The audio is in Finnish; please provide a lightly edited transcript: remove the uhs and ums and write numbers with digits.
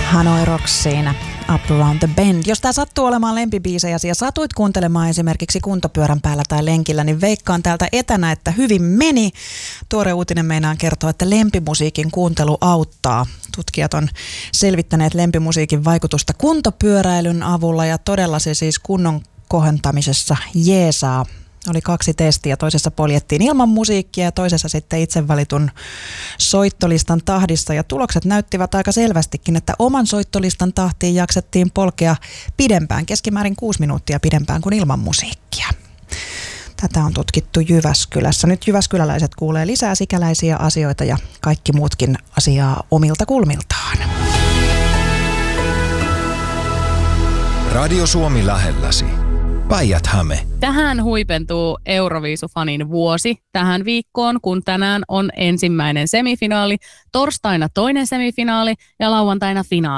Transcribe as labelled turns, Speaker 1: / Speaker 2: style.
Speaker 1: Hanoi Rocks siinä Up Around the Bend. Jos tää sattuu olemaan lempibiisejäsi ja satuit kuuntelemaan esimerkiksi kuntopyörän päällä tai lenkillä, niin veikkaan täältä etänä, että hyvin meni. Tuore uutinen meinaan kertoo, että lempimusiikin kuuntelu auttaa. Tutkijat on selvittäneet lempimusiikin vaikutusta kuntopyöräilyn avulla ja todella se siis kunnon kohentamisessa jeesaa. Oli 2 testiä, toisessa poljettiin ilman musiikkia ja toisessa sitten itse valitun soittolistan tahdissa. Ja tulokset näyttivät aika selvästikin, että oman soittolistan tahtiin jaksettiin polkea pidempään, keskimäärin 6 minuuttia pidempään kuin ilman musiikkia. Tätä on tutkittu Jyväskylässä. Nyt jyväskyläläiset kuulee lisää sikäläisiä asioita ja kaikki muutkin asiaa omilta kulmiltaan.
Speaker 2: Radio Suomi lähelläsi. Päijät-Häme.
Speaker 3: Tähän huipentuu Euroviisufanin vuosi tähän viikkoon, kun tänään on ensimmäinen semifinaali, torstaina toinen semifinaali ja lauantaina finaali.